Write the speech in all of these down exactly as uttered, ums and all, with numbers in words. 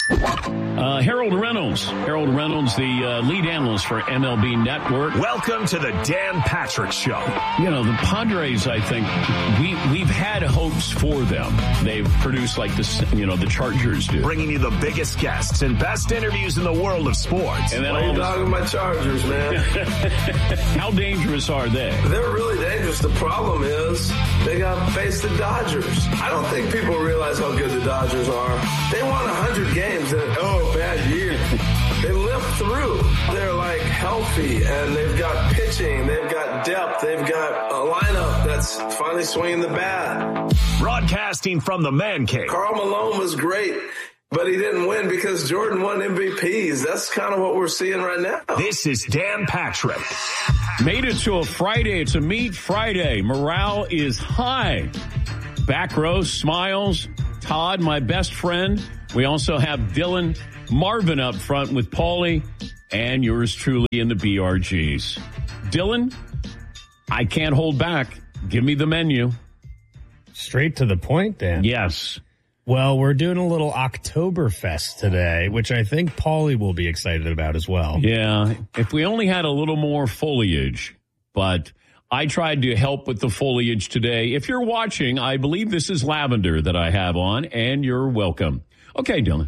Uh, Harold Reynolds. Harold Reynolds, the uh, lead analyst for M L B Network. Welcome to the Dan Patrick Show. You know, the Padres, I think, we, we've had hopes for them. They've produced like the, you know, the Chargers do. Bringing you the biggest guests and best interviews in the world of sports. And then Why are you dogging my Chargers, man? How dangerous are they? They're really dangerous. The problem is they got to face the Dodgers. I don't think people realize how good the Dodgers are. They won one hundred games and, oh, bad year. They limped through. They're like healthy and they've got pitching. They've got depth. They've got a lineup that's finally swinging the bat. Broadcasting from the man cave. Karl Malone was great, but he didn't win because Jordan won M V Ps. That's kind of what we're seeing right now. This is Dan Patrick. Made it to a Friday. It's a Meat Friday. Morale is high. Back row smiles. Todd, my best friend. We also have Dylan Marvin up front with Paulie and yours truly in the B R Gs. Dylan, I can't hold back. Give me the menu. Straight to the point, Dan. Yes. Well, we're doing a little Oktoberfest today, which I think Paulie will be excited about as well. Yeah, if we only had a little more foliage, but I tried to help with the foliage today. If you're watching, I believe this is lavender that I have on, and you're welcome. Okay, Dylan.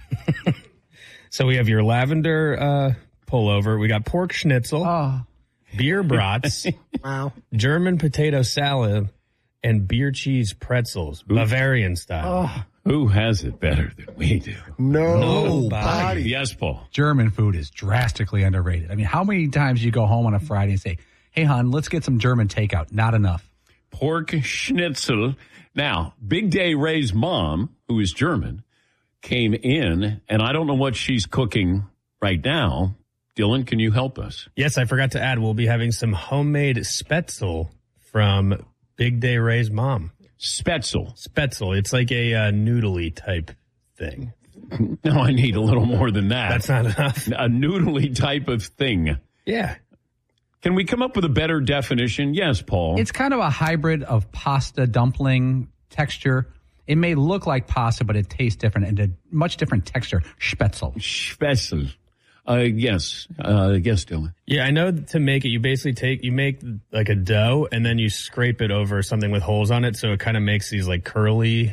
So we have your lavender uh, pullover. We got pork schnitzel, oh. beer brats, wow, German potato salad, and beer cheese pretzels, Ooh. Bavarian style. Oh. Who has it better than we do? Nobody. Nobody. Yes, Paul. German food is drastically underrated. I mean, how many times you go home on a Friday and say, hey, hon, let's get some German takeout? Not enough. Pork schnitzel. Now, Big Day Ray's mom, who is German, came in, and I don't know what she's cooking right now. Dylan, can you help us? Yes, I forgot to add, we'll be having some homemade spätzle from Big Day Ray's mom. Spätzle. Spätzle. It's like a uh, noodly type thing. No, I need a little more than that. That's not enough. A noodly type of thing. Yeah. Can we come up with a better definition? Yes, Paul. It's kind of a hybrid of pasta dumpling texture. It may look like pasta, but it tastes different and a much different texture. Spätzle. Spätzle. Uh, yes. Uh, yes, Dylan. Yeah, I know to make it, you basically take, you make like a dough and then you scrape it over something with holes on it. So it kind of makes these like curly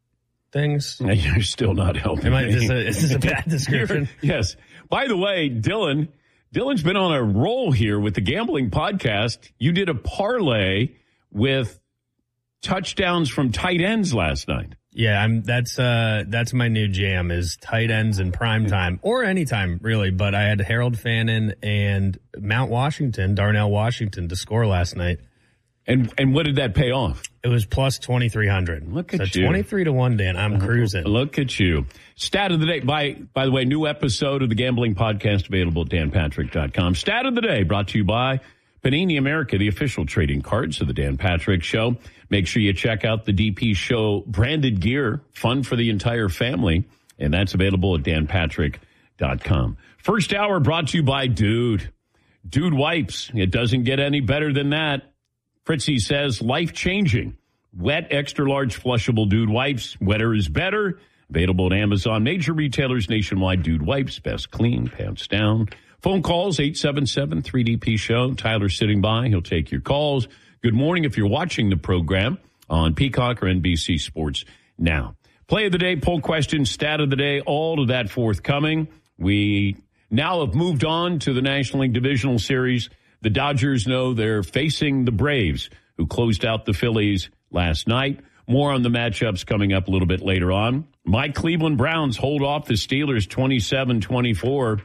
things. You're still not helping Am I, me. is, this a, is this a bad description? Yes. By the way, Dylan, Dylan's been on a roll here with the Gambling Podcast. You did a parlay with touchdowns from tight ends last night. Yeah, I'm. That's uh, that's my new jam is tight ends in prime time or anytime really. But I had Harold Fannin and Mount Washington, Darnell Washington, to score last night. And and what did that pay off? It was plus twenty-three hundred. Look at so you, twenty-three to one, Dan. I'm cruising. Look at you. Stat of the day. By by the way, new episode of the Gambling Podcast available at dan patrick dot com. Stat of the day brought to you by Panini America, the official trading cards of the Dan Patrick Show. Make sure you check out the D P Show branded gear, fun for the entire family, and that's available at dan patrick dot com. First hour brought to you by Dude. Dude Wipes. It doesn't get any better than that. Fritzy says, life-changing. Wet, extra-large, flushable Dude Wipes. Wetter is better. Available at Amazon. Major retailers nationwide. Dude Wipes. Best clean. Pants down. Phone calls, eight seven seven, three D P show. Tyler's sitting by. He'll take your calls. Good morning if you're watching the program on Peacock or N B C Sports Now. Play of the day, poll question, stat of the day, all of that forthcoming. We now have moved on to the National League Divisional Series. The Dodgers know they're facing the Braves, who closed out the Phillies last night. More on the matchups coming up a little bit later on. My Cleveland Browns hold off the Steelers twenty-seven twenty-four.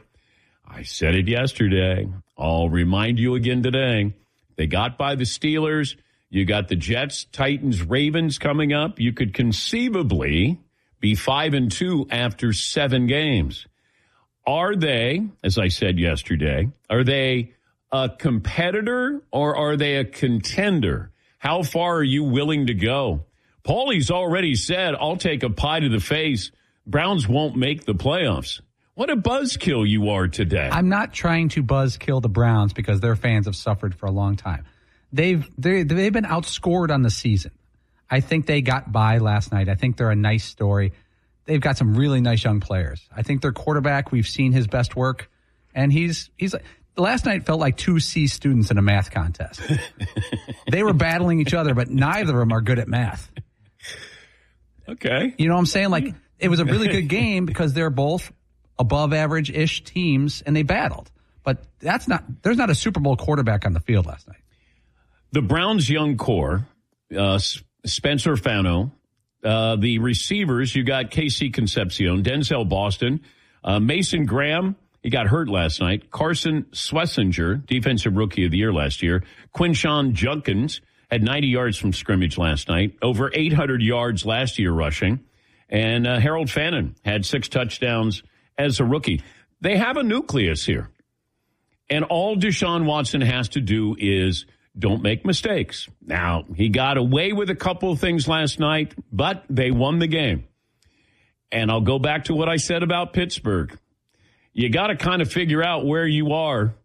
I said it yesterday. I'll remind you again today. They got by the Steelers. You got the Jets, Titans, Ravens coming up. You could conceivably be five and two after seven games. Are they, as I said yesterday, are they a competitor or are they a contender? How far are you willing to go? Paulie's already said, I'll take a pie to the face. Browns won't make the playoffs. What a buzzkill you are today. I'm not trying to buzzkill the Browns because their fans have suffered for a long time. They've they, they've been outscored on the season. I think they got by last night. I think they're a nice story. they've got some really nice young players. I think their quarterback, we've seen his best work, and he's he's last night felt like two C students in a math contest. They were battling each other, but neither of them are good at math. Okay. You know what I'm saying? Like, it was a really good game because they're both above average-ish teams, and they battled. But that's not there's not a Super Bowl quarterback on the field last night. The Browns' young core, uh, Spencer Fano, uh, the receivers, you got K C Concepcion, Denzel Boston, uh, Mason Graham, he got hurt last night, Carson Schlesinger, Defensive Rookie of the Year last year, Quinshawn Judkins had ninety yards from scrimmage last night, over eight hundred yards last year rushing, and uh, Harold Fannin had six touchdowns as a rookie. They have a nucleus here, and all Deshaun Watson has to do is don't make mistakes. Now, he got away with a couple of things last night, but they won the game. And I'll go back to what I said about Pittsburgh. You got to kind of figure out where you are